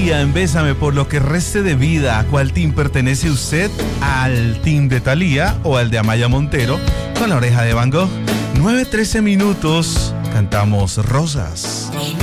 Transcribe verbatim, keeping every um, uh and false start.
Thalía en Bésame por lo que reste de vida. ¿A cuál team pertenece usted? ¿Al team de Thalía o al de Amaya Montero con La Oreja de Van Gogh? nueve trece minutos, cantamos Rosas.